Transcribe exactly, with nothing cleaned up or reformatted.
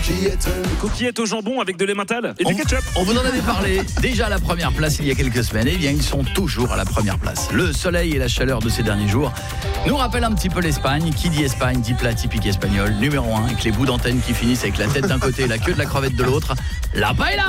Coquillettes au jambon avec de l'emmental et on, du ketchup. On vous en avait parlé déjà à la première place il y a quelques semaines. Et bien ils sont toujours à la première place. Le soleil et la chaleur de ces derniers jours nous rappellent un petit peu l'Espagne. Qui dit Espagne dit plat typique espagnol. Numéro un, avec les bouts d'antenne qui finissent avec la tête d'un côté et la queue de la crevette de l'autre. La paella.